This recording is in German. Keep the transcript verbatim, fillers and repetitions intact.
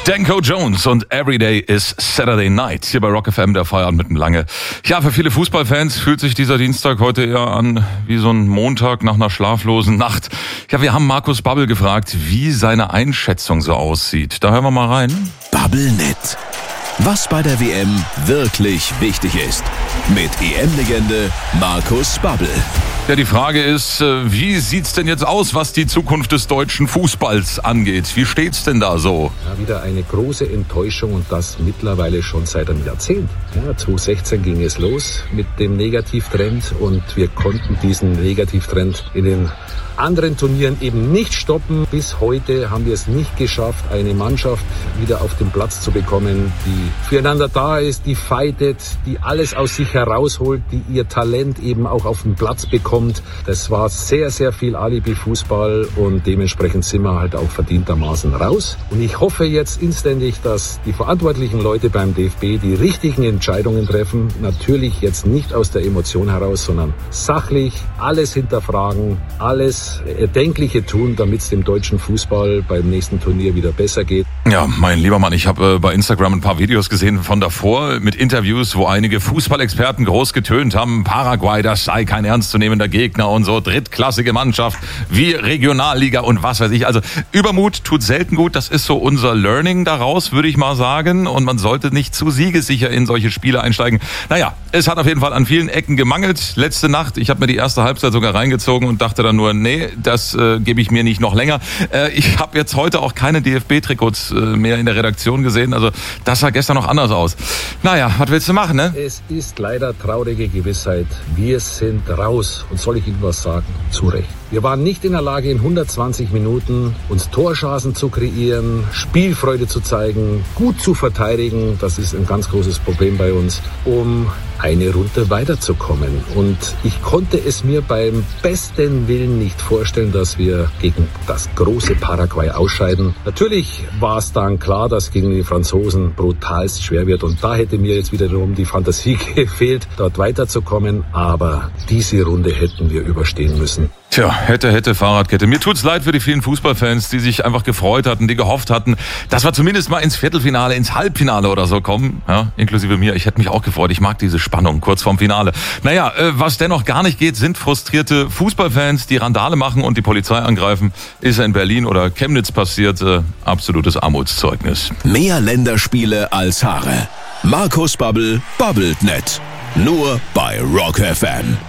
Danko Jones und Everyday is Saturday Night. Hier bei Rock F M, der Feierabend mit dem Lange. Ja, für viele Fußballfans fühlt sich dieser Dienstag heute eher an wie so ein Montag nach einer schlaflosen Nacht. Ja, wir haben Markus Babbel gefragt, wie seine Einschätzung so aussieht. Da hören wir mal rein. Babbelnet. Was bei der W M wirklich wichtig ist. Mit E M-Legende Markus Babbel. Ja, die Frage ist, wie sieht's denn jetzt aus, was die Zukunft des deutschen Fußballs angeht? Wie steht's denn da so? Ja, wieder eine große Enttäuschung und das mittlerweile schon seit einem Jahrzehnt. Ja, zwanzig sechzehn ging es los mit dem Negativtrend und wir konnten diesen Negativtrend in den anderen Turnieren eben nicht stoppen. Bis heute haben wir es nicht geschafft, eine Mannschaft wieder auf den Platz zu bekommen, die füreinander da ist, die fightet, die alles aus sich herausholt, die ihr Talent eben auch auf den Platz bekommt. Das war sehr, sehr viel Alibi-Fußball und dementsprechend sind wir halt auch verdientermaßen raus. Und ich hoffe jetzt inständig, dass die verantwortlichen Leute beim D F B die richtigen Entscheidungen treffen. Natürlich jetzt nicht aus der Emotion heraus, sondern sachlich alles hinterfragen, alles Erdenkliche tun, damit es dem deutschen Fußball beim nächsten Turnier wieder besser geht. Ja, mein lieber Mann, ich habe äh, bei Instagram ein paar Videos gesehen von davor mit Interviews, wo einige Fußballexperten groß getönt haben, Paraguay, das sei kein ernstzunehmender Gegner und so, drittklassige Mannschaft, wie Regionalliga und was weiß ich. Also Übermut tut selten gut, das ist so unser Learning daraus, würde ich mal sagen. Und man sollte nicht zu siegessicher in solche Spiele einsteigen. Naja, es hat auf jeden Fall an vielen Ecken gemangelt. Letzte Nacht, ich habe mir die erste Halbzeit sogar reingezogen und dachte dann nur, nee, das äh, gebe ich mir nicht noch länger. Äh, ich habe jetzt heute auch keine D F B-Trikots äh, mehr in der Redaktion gesehen. Also das sah gestern noch anders aus. Naja, was willst du machen, ne? Es ist leider traurige Gewissheit. Wir sind raus. Und soll ich Ihnen was sagen? Zu Recht. Wir waren nicht in der Lage, in hundertzwanzig Minuten uns Torschancen zu kreieren, Spielfreude zu zeigen, gut zu verteidigen. Das ist ein ganz großes Problem bei uns, um eine Runde weiterzukommen. Und ich konnte es mir beim besten Willen nicht vorstellen, dass wir gegen das große Paraguay ausscheiden. Natürlich war es dann klar, dass gegen die Franzosen brutalst schwer wird. Und da hätte mir jetzt wiederum die Fantasie gefehlt, dort weiterzukommen. Aber diese Runde hätten wir überstehen müssen. Tja, hätte, hätte, Fahrradkette. Mir tut's leid für die vielen Fußballfans, die sich einfach gefreut hatten, die gehofft hatten, dass wir zumindest mal ins Viertelfinale, ins Halbfinale oder so kommen. Ja, inklusive mir. Ich hätte mich auch gefreut. Ich mag diese Spannung kurz vorm Finale. Naja, äh, was dennoch gar nicht geht, sind frustrierte Fußballfans, die Randale machen und die Polizei angreifen. Ist in Berlin oder Chemnitz passiert. Äh, absolutes Armutszeugnis. Mehr Länderspiele als Haare. Markus Babbel babbelt net. Nur bei Rock F M.